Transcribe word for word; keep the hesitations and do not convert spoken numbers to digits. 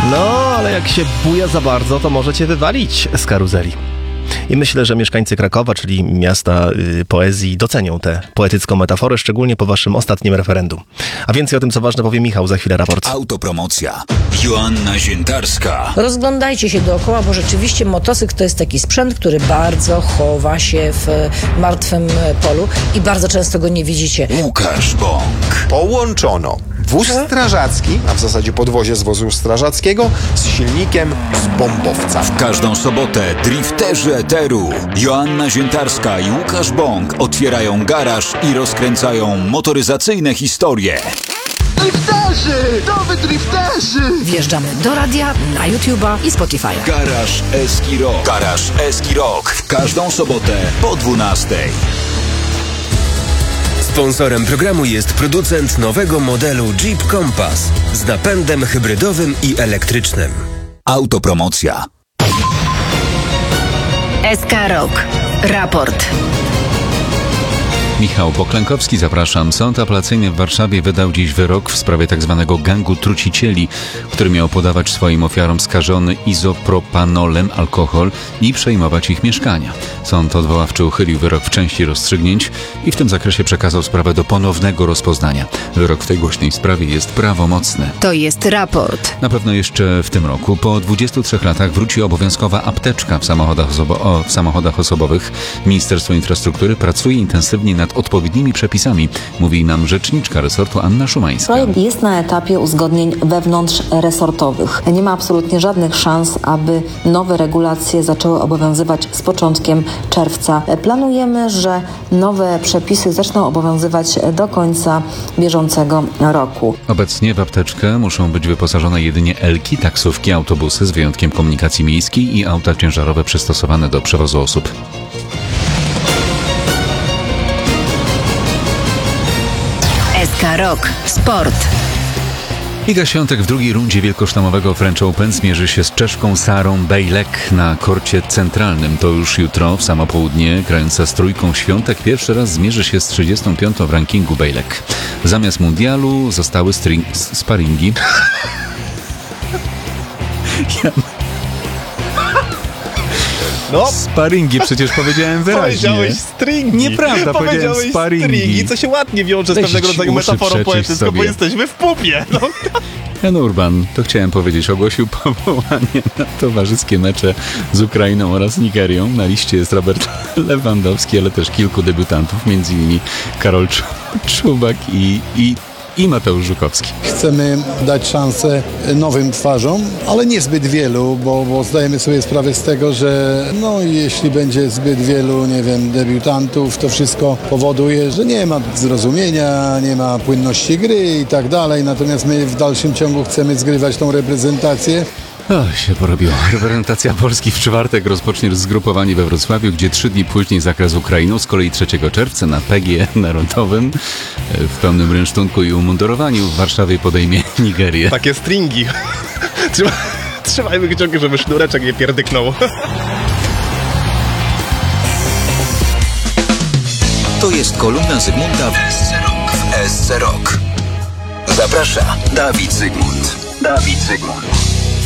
No, ale jak się buja za bardzo, to może cię wywalić z karuzeli. I myślę, że mieszkańcy Krakowa, czyli miasta y, poezji, docenią tę poetycką metaforę, szczególnie po waszym ostatnim referendum. A więcej o tym, co ważne, powie Michał, za chwilę raport. Autopromocja. Joanna Ziętarska. Rozglądajcie się dookoła, bo rzeczywiście motocykl to jest taki sprzęt, który bardzo chowa się w martwym polu i bardzo często go nie widzicie. Łukasz Bąk. Połączono wóz strażacki, a w zasadzie podwozie z wozu strażackiego, z silnikiem z bombowca. W każdą sobotę drifterzy eteru Joanna Ziętarska i Łukasz Bąk otwierają garaż i rozkręcają motoryzacyjne historie. Drifterzy! Nowy drifterzy! Wjeżdżamy do radia, na YouTube'a i Spotify'a. Garaż Eski Rock. Garaż Eski Rock. W każdą sobotę po dwunastej. Sponsorem programu jest producent nowego modelu Jeep Compass z napędem hybrydowym i elektrycznym. Autopromocja. S K Rock. Raport. Michał Poklękowski, zapraszam. Sąd apelacyjny w Warszawie wydał dziś wyrok w sprawie tzw. gangu trucicieli, który miał podawać swoim ofiarom skażony izopropanolem alkohol i przejmować ich mieszkania. Sąd odwoławczy uchylił wyrok w części rozstrzygnięć i w tym zakresie przekazał sprawę do ponownego rozpoznania. Wyrok w tej głośnej sprawie jest prawomocny. To jest raport. Na pewno jeszcze w tym roku, po dwudziestu trzech latach, wróci obowiązkowa apteczka w samochodach, osobo- o, w samochodach osobowych. Ministerstwo Infrastruktury pracuje intensywnie nad odpowiednimi przepisami, mówi nam rzeczniczka resortu Anna Szumańska. Projekt jest na etapie uzgodnień wewnątrzresortowych. Nie ma absolutnie żadnych szans, aby nowe regulacje zaczęły obowiązywać z początkiem czerwca. Planujemy, że nowe przepisy zaczną obowiązywać do końca bieżącego roku. Obecnie w apteczkę muszą być wyposażone jedynie elki, taksówki, autobusy z wyjątkiem komunikacji miejskiej i auta ciężarowe przystosowane do przewozu osób. S K Rock. Sport. Iga Świątek w drugiej rundzie wielkoszlemowego French Open zmierzy się z Czeszką Sarą Bejlek na korcie centralnym. To już jutro w samo południe. Grająca z trójką Świątek pierwszy raz zmierzy się z trzydziestą piątą w rankingu Bejlek. Zamiast mundialu zostały string- sparingi. ja... No, sparingi, przecież powiedziałem wyraźnie. Powiedziałeś stringi. Nieprawda, powiedziałem sparingi. Stringi, co się ładnie wiąże z Weź pewnego rodzaju metaforą poetycką, sobie. bo jesteśmy w pupie. No. Jan Urban, to chciałem powiedzieć, ogłosił powołanie na towarzyskie mecze z Ukrainą oraz Nigerią. Na liście jest Robert Lewandowski, ale też kilku debiutantów, między innymi Karol Czubak i, i i Mateusz Żukowski. Chcemy dać szansę nowym twarzom, ale niezbyt wielu, bo, bo zdajemy sobie sprawę z tego, że no jeśli będzie zbyt wielu, nie wiem, debiutantów, to wszystko powoduje, że nie ma zrozumienia, nie ma płynności gry i tak dalej. Natomiast my w dalszym ciągu chcemy zgrywać tą reprezentację. O, się porobiło. Reprezentacja Polski w czwartek rozpocznie zgrupowanie we Wrocławiu, gdzie trzy dni później zakres z Ukrainą. Z kolei trzeciego czerwca na P G E Narodowym w pełnym rynsztunku i umundurowaniu w Warszawie podejmie Nigerię. Takie stringi. Trzyma, trzymajmy kciuki, żeby sznureczek nie pierdyknął. To jest kolumna Zygmunta w S C Rock. W S C Rock. Zaprasza Dawid Zygmunt. Dawid Zygmunt.